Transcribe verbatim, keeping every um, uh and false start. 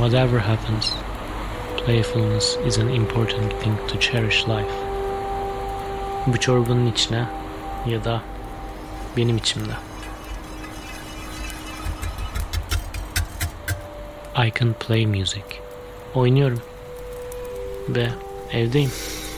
Whatever happens, playfulness is an important thing to cherish life. Bu çorbanın içine ya da benim içimde. I can play music. Oynuyorum ve evdeyim.